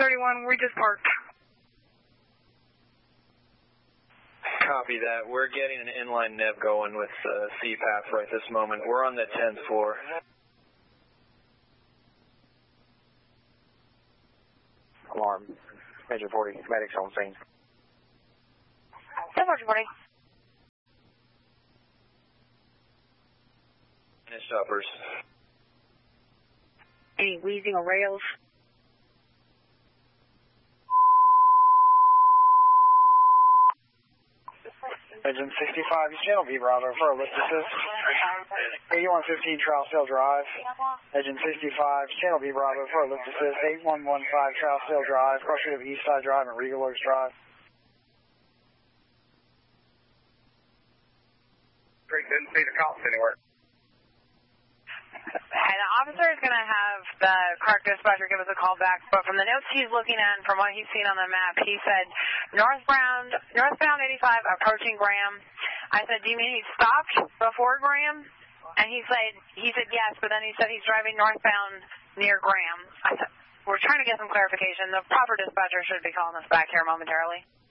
31, we just parked. Copy that. We're getting an inline NIV going with CPAP right this moment. We're on the 10th floor. Alarm. Major 40, medics on scene. 740. Finish uppers. Any wheezing or rails? Engine 65, Channel V Bravo for a lift assist. 8115 Trousdale Drive. Engine 65, Channel V Bravo for a lift assist. 8115 Trousdale Drive, cross street of Eastside Drive and Regal Oaks Drive. Didn't see the cops anywhere. And the officer is going to have the CART dispatcher give us a call back, but from the notes he's looking at and from what he's seen on the map, he said northbound 85 approaching Graham. I said, do you mean he stopped before Graham? And he said yes, but then he said he's driving northbound near Graham. I said, we're trying to get some clarification. The proper dispatcher should be calling us back here momentarily.